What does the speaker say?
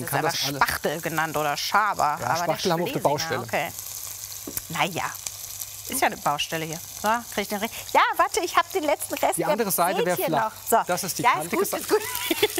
Man Das kann ist aber das alles. Spachtel genannt oder Schaber. Ja, aber Spachtel haben wir auf der Schlesinger, Baustelle. Okay. Naja, ist ja eine Baustelle hier. So, krieg ich den Rest. Ja, warte, ich habe den letzten Rest. Die andere der Seite fehlt wäre hier flach. noch. So. Das ist die ja, kantige ist gut, ist gut.